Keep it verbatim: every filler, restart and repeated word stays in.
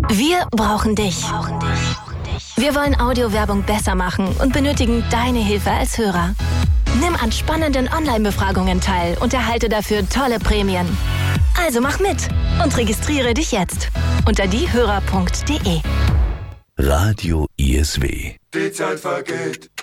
Wir brauchen dich. Wir wollen Audiowerbung besser machen und benötigen deine Hilfe als Hörer. Nimm an spannenden Online-Befragungen teil und erhalte dafür tolle Prämien. Also mach mit und registriere dich jetzt unter diehörer punkt de. Radio I S W. Die Zeit vergeht.